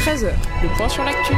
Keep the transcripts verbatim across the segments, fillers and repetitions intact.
treize heures, le point sur l'actu.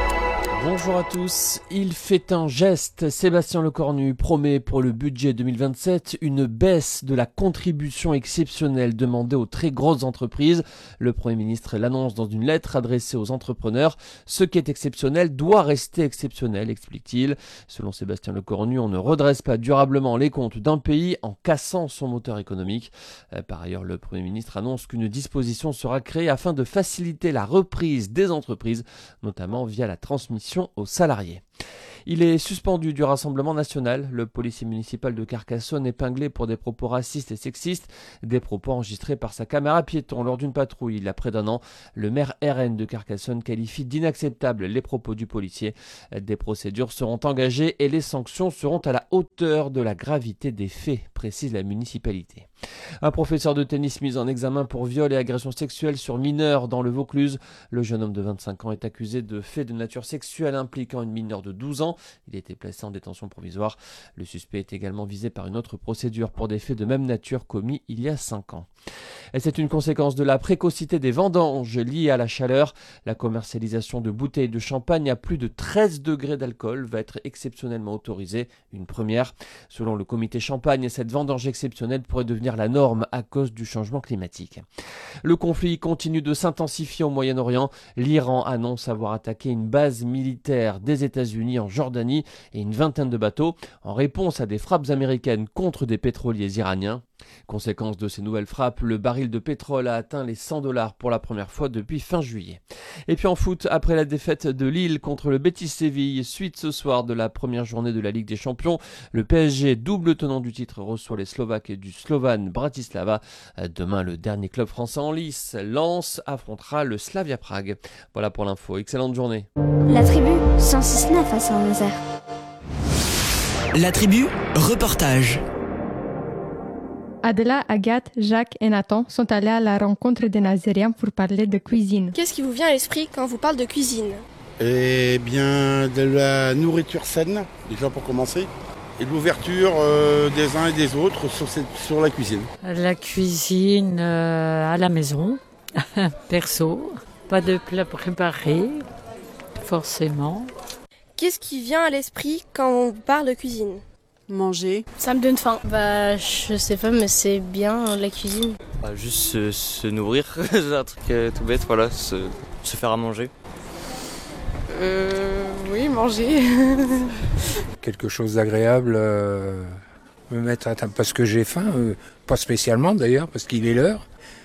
Bonjour à tous, il fait un geste. Sébastien Lecornu promet pour le budget deux mille vingt-sept une baisse de la contribution exceptionnelle demandée aux très grosses entreprises. Le Premier ministre l'annonce dans une lettre adressée aux entrepreneurs. Ce qui est exceptionnel doit rester exceptionnel, explique-t-il. Selon Sébastien Lecornu, on ne redresse pas durablement les comptes d'un pays en cassant son moteur économique. Par ailleurs, le Premier ministre annonce qu'une disposition sera créée afin de faciliter la reprise des entreprises, notamment via la transmission aux salariés. Il est suspendu du Rassemblement national. Le policier municipal de Carcassonne épinglé pour des propos racistes et sexistes, des propos enregistrés par sa caméra piéton lors d'une patrouille il y a près d'un an. Le maire R N de Carcassonne qualifie d'inacceptables les propos du policier. Des procédures seront engagées et les sanctions seront à la hauteur de la gravité des faits, précise la municipalité. Un professeur de tennis mis en examen pour viol et agression sexuelle sur mineur dans le Vaucluse. Le jeune homme de vingt-cinq ans est accusé de faits de nature sexuelle impliquant une mineure de douze ans. Il a été placé en détention provisoire. Le suspect est également visé par une autre procédure pour des faits de même nature commis il y a cinq ans. Et c'est une conséquence de la précocité des vendanges liées à la chaleur. La commercialisation de bouteilles de champagne à plus de treize degrés d'alcool va être exceptionnellement autorisée, une première. Selon le comité champagne, cette vendange exceptionnelle pourrait devenir la norme à cause du changement climatique. Le conflit continue de s'intensifier au Moyen-Orient. L'Iran annonce avoir attaqué une base militaire des États-Unis en Jordanie et une vingtaine de bateaux en réponse à des frappes américaines contre des pétroliers iraniens. Conséquence de ces nouvelles frappes, le baril de pétrole a atteint les cent dollars pour la première fois depuis fin juillet. Et puis en foot, après la défaite de Lille contre le Betis Séville, suite ce soir de la première journée de la Ligue des Champions, le P S G, double tenant du titre, reçoit les Slovaques et du Slovan Bratislava. Demain, le dernier club français en lice, Lens, affrontera le Slavia Prague. Voilà pour l'info, excellente journée. La tribu, cent six virgule neuf à Saint-Nazaire. La tribu, reportage. Adela, Agathe, Jacques et Nathan sont allés à la rencontre des Nazériens pour parler de cuisine. Qu'est-ce qui vous vient à l'esprit quand on vous parle de cuisine ? Eh bien, de la nourriture saine, déjà pour commencer, et de l'ouverture euh, des uns et des autres sur, cette, sur la cuisine. La cuisine euh, à la maison, perso, pas de plat préparé, forcément. Qu'est-ce qui vient à l'esprit quand on vous parle de cuisine ? Manger. Ça me donne faim. Bah, je sais pas, mais c'est bien la cuisine. Bah, juste se, se nourrir, c'est un truc euh, tout bête, voilà, se, se faire à manger. Euh, oui, manger. Quelque chose d'agréable, euh, me mettre à table parce que j'ai faim, euh, pas spécialement d'ailleurs, parce qu'il est l'heure,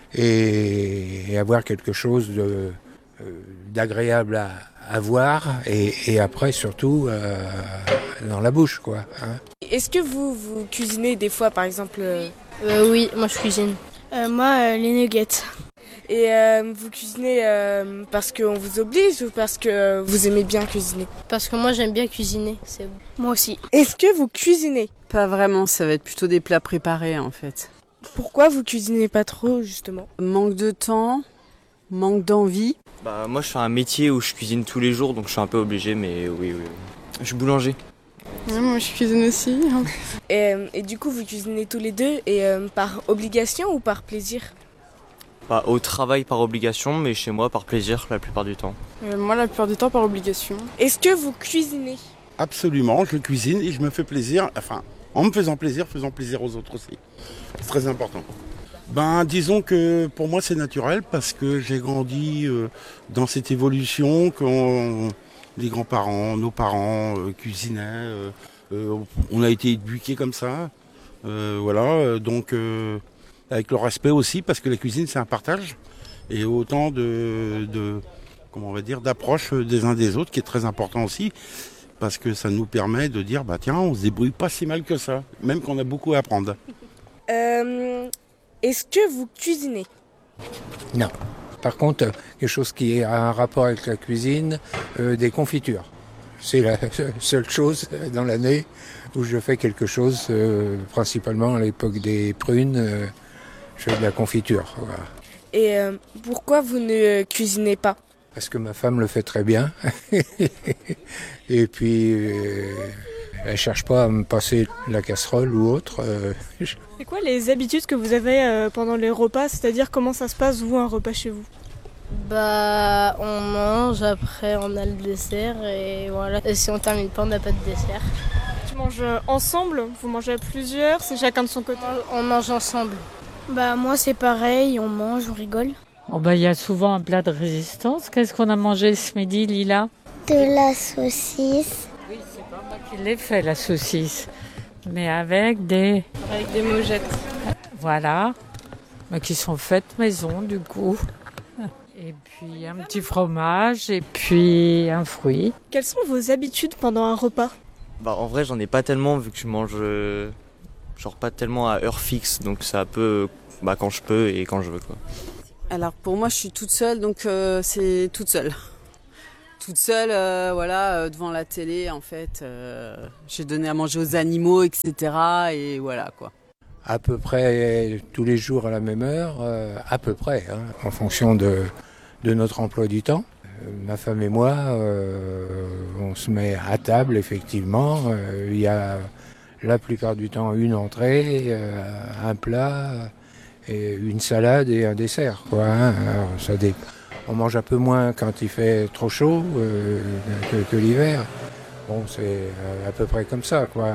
et, et avoir quelque chose de, euh, d'agréable à, à voir, et, et après surtout euh, dans la bouche, quoi. Hein. Est-ce que vous, vous cuisinez des fois, par exemple euh... Euh, oui, moi je cuisine. Euh, moi, euh, les nuggets. Et euh, vous cuisinez euh, parce qu'on vous oblige ou parce que vous aimez bien cuisiner ? Parce que moi j'aime bien cuisiner, c'est bon. Moi aussi. Est-ce que vous cuisinez ? Pas vraiment, ça va être plutôt des plats préparés en fait. Pourquoi vous cuisinez pas trop justement ? Manque de temps, manque d'envie. Bah moi je fais un métier où je cuisine tous les jours, donc je suis un peu obligé, mais oui, oui. Je suis boulanger. Oui, moi je cuisine aussi. Et, et du coup vous cuisinez tous les deux, et euh, par obligation ou par plaisir ? Bah, au travail par obligation, mais chez moi par plaisir la plupart du temps. Euh, moi la plupart du temps par obligation. Est-ce que vous cuisinez ? Absolument, je cuisine et je me fais plaisir, enfin en me faisant plaisir, faisant plaisir aux autres aussi. C'est très important. Ben disons que pour moi c'est naturel parce que j'ai grandi euh, dans cette évolution quand les grands-parents, nos parents euh, cuisinaient, euh, euh, on a été éduqués comme ça, euh, voilà, donc euh, avec le respect aussi parce que la cuisine c'est un partage et autant de, de comment on va dire d'approche des uns des autres qui est très important aussi parce que ça nous permet de dire bah tiens on se débrouille pas si mal que ça, même qu'on a beaucoup à apprendre. Euh, est-ce que vous cuisinez ? Non. Par contre, quelque chose qui a un rapport avec la cuisine, euh, des confitures. C'est la seule chose dans l'année où je fais quelque chose, euh, principalement à l'époque des prunes, euh, je fais de la confiture. Voilà. Et euh, pourquoi vous ne cuisinez pas ? Parce que ma femme le fait très bien. Et puis, euh, elle ne cherche pas à me passer la casserole ou autre. Euh, C'est quoi les habitudes que vous avez euh, pendant les repas ? C'est-à-dire comment ça se passe, vous, un repas chez vous ? Bah, on mange, après on a le dessert et voilà. Et si on termine pas, on n'a pas de dessert. Tu manges ensemble? Vous mangez à plusieurs? C'est chacun de son côté? On mange ensemble. Bah moi c'est pareil, on mange, on rigole. Oh bah, il y a souvent un plat de résistance. Qu'est-ce qu'on a mangé ce midi, Lila? De la saucisse. Oui, c'est pas moi qui l'ai fait, la saucisse. Mais avec des... Avec des mojettes. Voilà. Mais qui sont faites maison, du coup. Et puis un petit fromage, et puis un fruit. Quelles sont vos habitudes pendant un repas? Bah en vrai j'en ai pas tellement vu que je mange euh, genre pas tellement à heure fixe, donc c'est un peu bah, quand je peux et quand je veux quoi. Alors pour moi je suis toute seule, donc euh, c'est toute seule. Toute seule, euh, voilà, euh, devant la télé en fait. Euh, j'ai donné à manger aux animaux, et cetera. Et voilà quoi. À peu près tous les jours à la même heure, euh, à peu près, hein, en fonction de, de notre emploi du temps. Euh, ma femme et moi, euh, on se met à table, effectivement. Euh, il y a la plupart du temps une entrée, euh, un plat, et une salade et un dessert, quoi, hein. Alors, ça dé... On mange un peu moins quand il fait trop chaud euh, que, que l'hiver. Bon, c'est à peu près comme ça, quoi.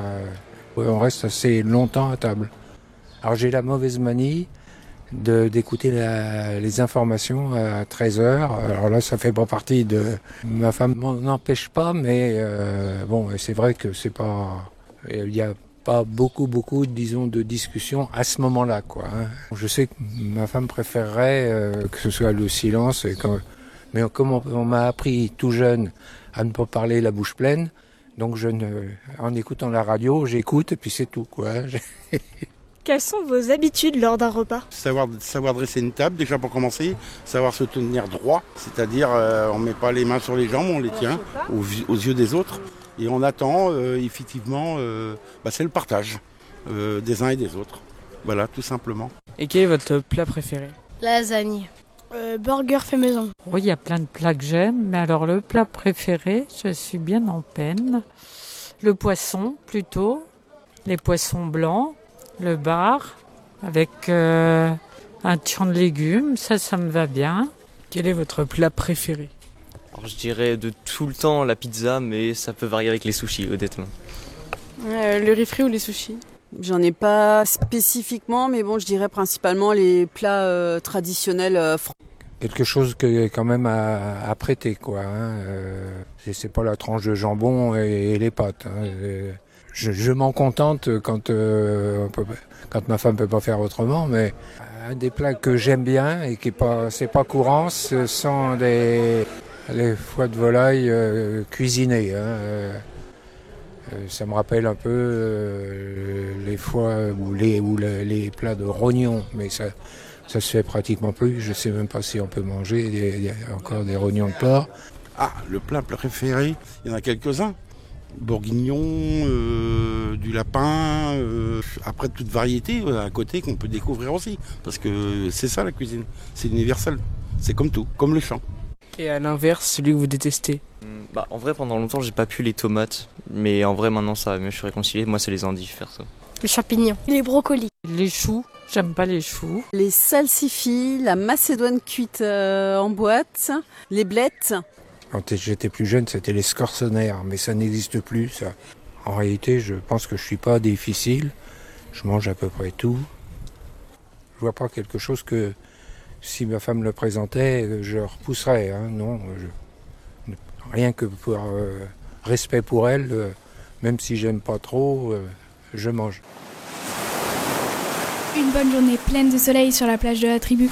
On reste assez longtemps à table. Alors j'ai la mauvaise manie de, d'écouter la, les informations à treize heures. Alors là, ça fait pas partie de... Ma femme m'en empêche pas, mais euh, bon, c'est vrai que c'est pas... Il y a pas beaucoup, beaucoup, disons, de discussions à ce moment-là, quoi, hein. Je sais que ma femme préférerait euh, que ce soit le silence, et quand... mais comme on, on m'a appris tout jeune à ne pas parler la bouche pleine, donc je ne... en écoutant la radio, j'écoute, et puis c'est tout, quoi. Quelles sont vos habitudes lors d'un repas? Savoir, savoir dresser une table, déjà pour commencer, savoir se tenir droit, c'est-à-dire euh, on ne met pas les mains sur les jambes, on les tient aux, aux yeux des autres, et on attend, euh, effectivement, euh, bah, c'est le partage euh, des uns et des autres. Voilà, tout simplement. Et quel est votre plat préféré? Lasagne. Euh, burger fait maison. Oui, il y a plein de plats que j'aime, mais alors le plat préféré, je suis bien en peine. Le poisson, plutôt. Les poissons blancs. Le bar, avec euh, un tian de légumes, ça, ça me va bien. Quel est votre plat préféré? Alors, je dirais de tout le temps la pizza, mais ça peut varier avec les sushis, honnêtement. Euh, le riz frit ou les sushis? J'en ai pas spécifiquement, mais bon, je dirais principalement les plats euh, traditionnels euh, français. Quelque chose que quand même à, à prêter, quoi, hein. Euh, c'est pas la tranche de jambon et, et les pâtes, hein. Euh, Je, je m'en contente quand, euh, on peut, quand ma femme peut pas faire autrement, mais un des plats que j'aime bien et qui est pas, c'est pas courant, ce sont les, les foies de volaille euh, cuisinées, hein. Euh, ça me rappelle un peu euh, les foies ou les, ou les, les plats de rognons, mais ça, ça se fait pratiquement plus. Je sais même pas si on peut manger des, des, encore des rognons de porc. Ah, le plat préféré, il y en a quelques-uns. Bourguignon, euh, du lapin, euh, après toute variété euh, à côté qu'on peut découvrir aussi. Parce que c'est ça la cuisine, c'est universel. C'est comme tout, comme le chant. Et à l'inverse, celui que vous détestez? Bah en vrai pendant longtemps j'ai pas pu les tomates, mais en vrai maintenant ça va mieux, je suis réconcilié. Moi c'est les endives faire ça. Les champignons. Les brocolis. Les choux, j'aime pas les choux. Les salsifis, la macédoine cuite euh, en boîte, les blettes. Quand j'étais plus jeune, c'était les scorsonnaires, mais ça n'existe plus, ça. En réalité, je pense que je suis pas difficile. Je mange à peu près tout. Je vois pas quelque chose que, si ma femme le présentait, je repousserais, hein. Non, je, rien que pour euh, respect pour elle, euh, même si j'aime pas trop, euh, je mange. Une bonne journée pleine de soleil sur la plage de la tribu.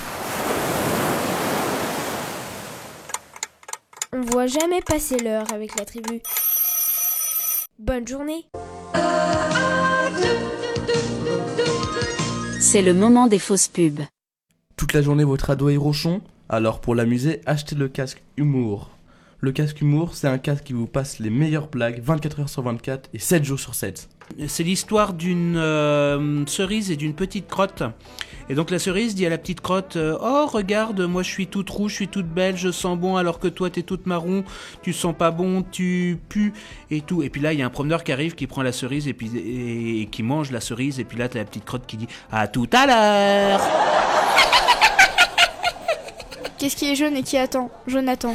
On voit jamais passer l'heure avec la tribu. Bonne journée. C'est le moment des fausses pubs. Toute la journée votre ado est rochon? Alors pour l'amuser, achetez le casque Humour. Le casque Humour, c'est un casque qui vous passe les meilleures blagues vingt-quatre heures sur vingt-quatre et sept jours sur sept. C'est l'histoire d'une euh, cerise et d'une petite crotte. Et donc la cerise dit à la petite crotte euh, « Oh, regarde, moi je suis toute rouge, je suis toute belle, je sens bon, alors que toi t'es toute marron, tu sens pas bon, tu pues, et tout. » Et puis là, il y a un promeneur qui arrive, qui prend la cerise et, puis, et, et qui mange la cerise. Et puis là, t'as la petite crotte qui dit « À tout à l'heure !» Qu'est-ce qui est jeune et qui attend? Jonathan.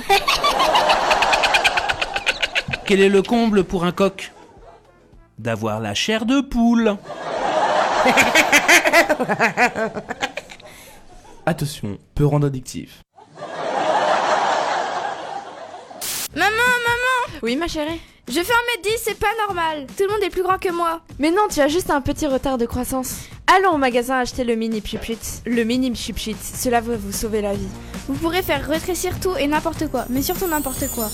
Quel est le comble pour un coq? D'avoir la chair de poule. Attention, peut rendre addictif. Maman, maman! Oui, ma chérie? Je fais un mètre dix, c'est pas normal. Tout le monde est plus grand que moi. Mais non, tu as juste un petit retard de croissance. Allons au magasin acheter le mini pchipchit. Le mini pchipchit, cela va vous sauver la vie. Vous pourrez faire rétrécir tout et n'importe quoi, mais surtout n'importe quoi.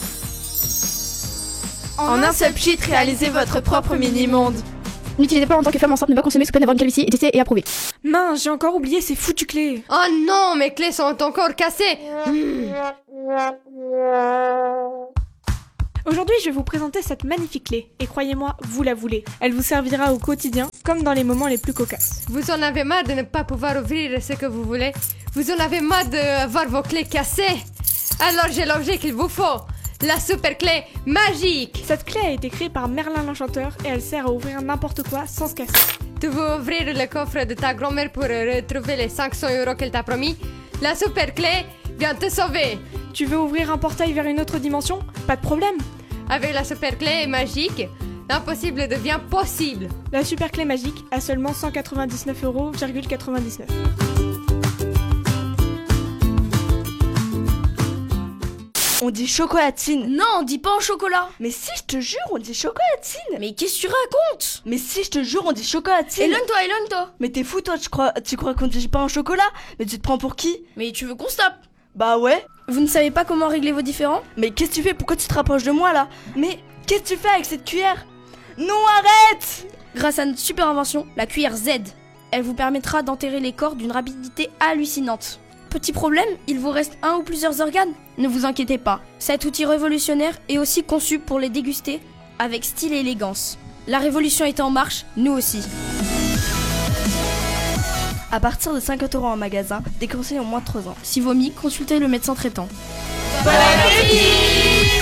En, en un seul pchit, réalisez votre propre mini-monde. N'utilisez pas en tant que femme enceinte, ne pas consommer sous peine d'avoir une calvitie, et tester et approuver. Mince, j'ai encore oublié ces foutues clés. Oh non, mes clés sont encore cassées. Mmh. Aujourd'hui, je vais vous présenter cette magnifique clé, et croyez-moi, vous la voulez. Elle vous servira au quotidien, comme dans les moments les plus cocasses. Vous en avez marre de ne pas pouvoir ouvrir ce que vous voulez? Vous en avez marre d'avoir vos clés cassées? Alors j'ai l'objet qu'il vous faut, la super clé magique. Cette clé a été créée par Merlin l'Enchanteur, et elle sert à ouvrir n'importe quoi sans se casser. Tu veux ouvrir le coffre de ta grand-mère pour retrouver les cinq cents euros qu'elle t'a promis? La super clé vient te sauver. Tu veux ouvrir un portail vers une autre dimension? Pas de problème. Avec la super clé magique, l'impossible devient possible. La super clé magique a seulement cent quatre-vingt-dix-neuf euros virgule quatre-vingt-dix-neuf. On dit chocolatine. Non, on dit pas en chocolat. Mais si, je te jure, on dit chocolatine. Mais qu'est-ce que tu racontes? Mais si, je te jure, on dit chocolatine. Éloigne-toi, éloigne-toi. Mais t'es fou, toi, tu crois, tu crois qu'on dit pas en chocolat? Mais tu te prends pour qui? Mais tu veux qu'on se tape? Bah ouais. Vous ne savez pas comment régler vos différends? Mais qu'est-ce que tu fais? Pourquoi tu te rapproches de moi là? Mais qu'est-ce que tu fais avec cette cuillère? Non, arrête! Grâce à notre super invention, la cuillère Z, elle vous permettra d'enterrer les corps d'une rapidité hallucinante. Petit problème, il vous reste un ou plusieurs organes? Ne vous inquiétez pas, cet outil révolutionnaire est aussi conçu pour les déguster avec style et élégance. La révolution est en marche, nous aussi. À partir de cinquante euros en magasin, déconseillé en moins de trois ans. Si vomi, consultez le médecin traitant. Bon appétit!